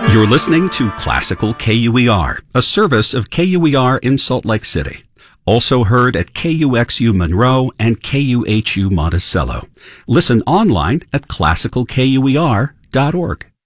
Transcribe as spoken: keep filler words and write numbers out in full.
You're listening to Classical K U E R, a service of K U E R in Salt Lake City. Also heard at K U X U Monroe and K U H U Monticello. Listen online at classical K U E R dot org.